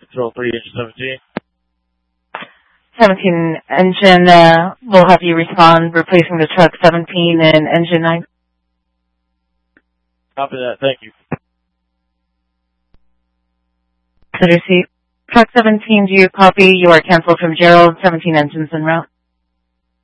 Control 3, engine 17. 17 engine, we'll have you respond, replacing the truck 17 and engine 9. Copy that, thank you. Center seat. Truck 17, do you copy? You are canceled from Gerald, 17 engines en route.